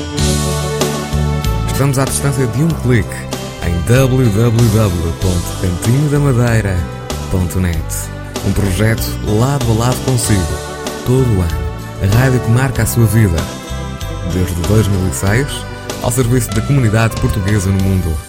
Estamos à distância de um clique em www.cantinhodamadeira.net. Um projeto lado a lado consigo, todo o ano. A rádio que marca a sua vida. Desde 2006, ao serviço da comunidade portuguesa no mundo.